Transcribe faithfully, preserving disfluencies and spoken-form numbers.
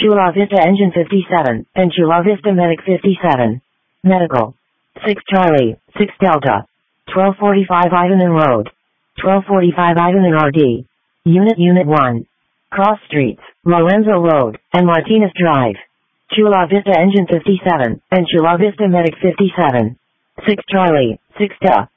Chula Vista Engine fifty-seven, and Chula Vista Medic fifty-seven. Medical. six Charlie, six Delta. twelve forty-five Ivanhoe Road. twelve forty-five Ivanhoe R D. Unit Unit one. Cross Streets, Lorenzo Road, and Martinez Drive. Chula Vista Engine fifty-seven, and Chula Vista Medic fifty-seven. six Charlie, six Delta.